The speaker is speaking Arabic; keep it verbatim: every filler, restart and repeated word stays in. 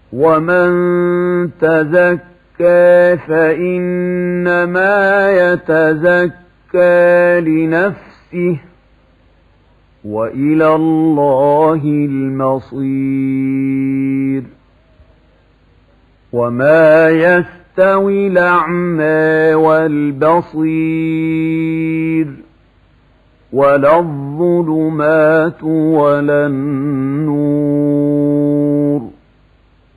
ومن تزكى فإنما يتزكى لنفسه وإلى الله المصير. وما يستوي الأعمى والبصير ولا الظلمات ولا النور